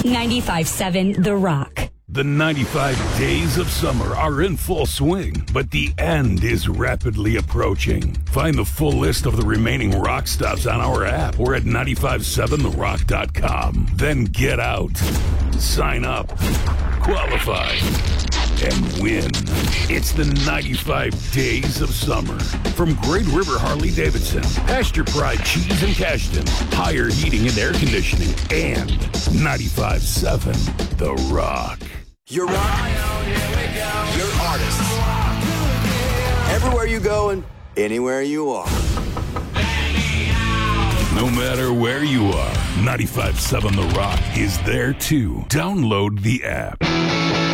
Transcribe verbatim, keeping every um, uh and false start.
ninety-five seven The Rock. The ninety-five days of summer are in full swing, but the end is rapidly approaching. Find the full list of the remaining rock stops on our app or at nine five seven the rock dot com. Then get out, sign up, qualify, and win. It's the ninety-five days of summer. From Great River Harley-Davidson, Pasture Pride Cheese and Cashton, Higher Heating and Air Conditioning, and ninety-five seven The Rock. Your rock, your artist. Everywhere you go and anywhere you are. No matter where you are, ninety-five seven The Rock is there too. Download the app.